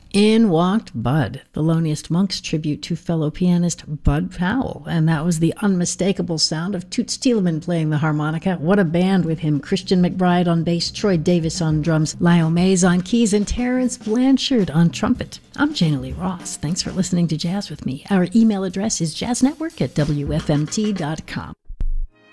In walked Bud, Thelonious Monk's tribute to fellow pianist Bud Powell. And that was the unmistakable sound of Toots Thielemans playing the harmonica. What a band with him. Christian McBride on bass, Troy Davis on drums, Lyle Mays on keys, and Terrence Blanchard on trumpet. I'm Jana Lee Ross. Thanks for listening to Jazz with me. Our email address is jazznetwork@wfmt.com.